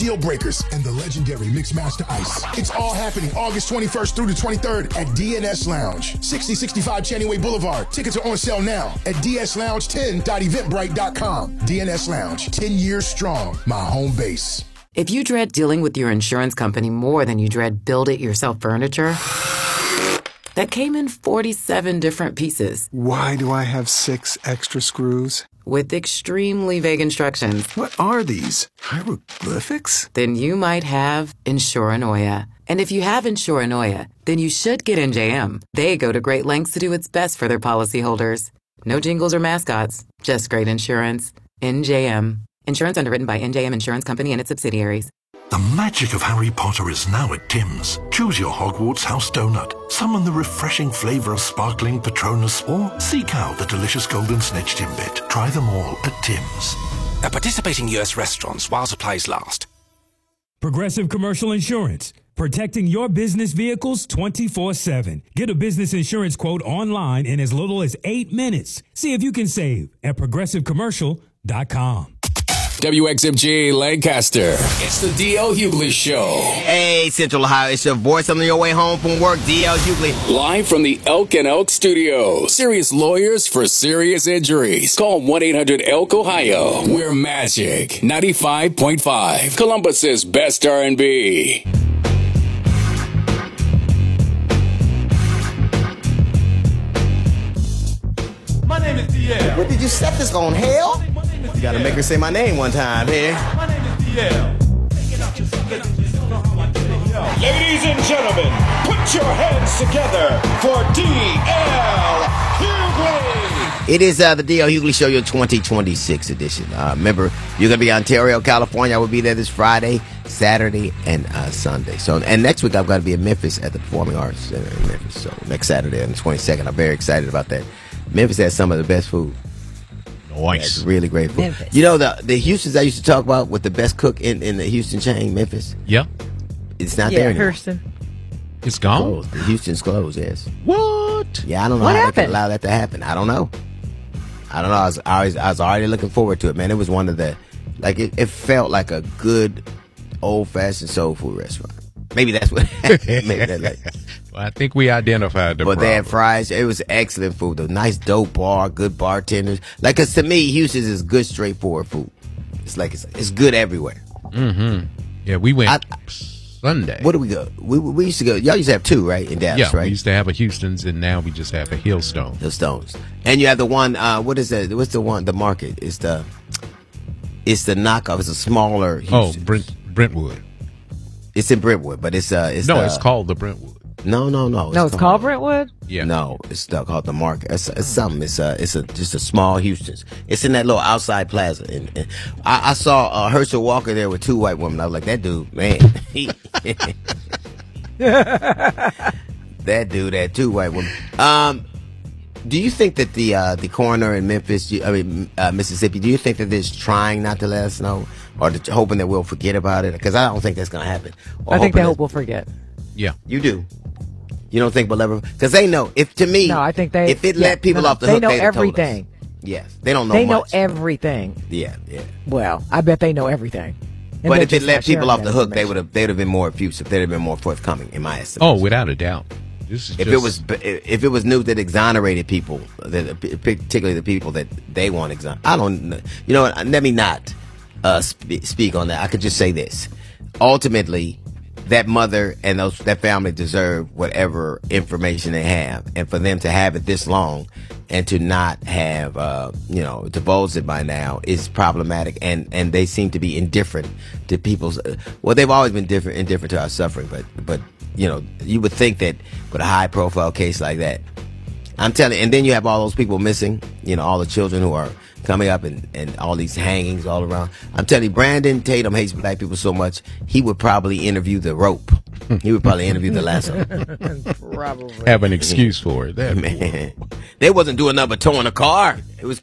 Steel Breakers, and the legendary Mixmaster Ice. It's all happening August 21st through the 23rd at DNS Lounge, 6065 Channing Way Boulevard. Tickets are on sale now at dslounge10.eventbrite.com. DNS Lounge, 10 years strong, my home base. If you dread dealing with your insurance company more than you dread build-it-yourself furniture that came in 47 different pieces. Why do I have 6 extra screws? With extremely vague instructions. What are these? Hieroglyphics? Then you might have Insuranoia. And if you have Insuranoia, then you should get NJM. They go to great lengths to do its best for their policyholders. No jingles or mascots, just great insurance. NJM. Insurance underwritten by NJM Insurance Company and its subsidiaries. The magic of Harry Potter is now at Tim's. Choose your Hogwarts house donut, summon the refreshing flavor of sparkling Patronus, or seek out the delicious golden snitch Timbit. Try them all at Tim's. At participating U.S. restaurants while supplies last. Progressive Commercial Insurance. Protecting your business vehicles 24/7. Get a business insurance quote online in as little as 8 minutes. See if you can save at progressivecommercial.com. WXMG Lancaster. It's the D.L. Hughley Show. Hey, Central Ohio, it's your voice on your way home from work, D.L. Hughley. Live from the Elk and Elk Studios. Serious lawyers for serious injuries. Call 1-800-ELK-OHIO. We're Magic 95.5. Columbus's best R&B. My name is DL. What did you set this on, hell? You gotta make her say my name one time here. My name is DL. Ladies and gentlemen, put your hands together for DL Hughley. It is the DL Hughley Show, your 2026 edition. Remember, you're gonna be in Ontario, California. I will be there this Friday, Saturday, and Sunday. So, and next week I've got to be in Memphis at the Performing Arts Center in Memphis. So next Saturday on the 22nd, I'm very excited about that. Memphis has some of the best food. Nice. That's really great food. Memphis. You know, the Houstons I used to talk about with the best cook in the Houston chain, Memphis? Yeah. It's not there anymore. Hurston. It's gone? Closed. The Houston's closed, yes. What? Yeah, I don't know how they can allow that to happen. I don't know. I was already looking forward to it, man. It was one of the, like, it felt like a good old-fashioned soul food restaurant. Maybe that's what maybe that like. Well, I think we identified the But problem. they had fries. It was excellent food. The nice dope bar, good bartenders. Like, 'cause to me, Houston's is good, straightforward food. It's like it's good everywhere. Mm-hmm. Yeah, we went Sunday. Where do we go? We used to go. Y'all used to have 2, right, in Dallas, Yeah, right? we used to have a Houston's, and now we just have a Hillstone. Hillstones. And you have the one. What is that? What's the one? The Market. It's the knockoff. It's a smaller Houston's. Oh, Brentwood. It's in Brentwood, but it's it's called the Brentwood. No. It's called Brentwood? Yeah. No, it's called the Market. It's something. It's just a small Houston's. It's in that little outside plaza. And I saw Herschel Walker there with 2 white women. I was like, that dude, man. That dude had 2 white women. Do you think that the coroner in Memphis, Mississippi, do you think that they're trying not to let us know, or hoping that we'll forget about it? Because I don't think that's going to happen. I think they hope we'll forget. Yeah, you do. You don't think we'll ever? Because they know. If to me, no, I think they. If it let people off the hook, hook, they know they'd have told us. everything. Yes, they don't know. They much. know everything. Yeah. Well, I bet they know everything. And But they're if it just let not people sharing off the that hook, they'd information. have been more effusive. They'd have been more forthcoming, in my estimation. Oh, without a doubt. This is If it was news that exonerated people, particularly the people that they want exonerated, I don't. You know what? Let me not speak on that. I could just say this: ultimately, that mother and that family deserve whatever information they have, and for them to have it this long and to not have divulged it by now is problematic, and they seem to be indifferent to people's. Well, they've always been indifferent to our suffering, but you would think that with a high profile case like that, I'm telling you, and then you have all those people missing, all the children who are coming up and all these hangings all around. I'm telling you, Brandon Tatum hates black people so much, he would probably interview the rope. He would probably interview the lasso. Probably. Have an excuse for it. Man, they wasn't doing nothing but towing a car. It was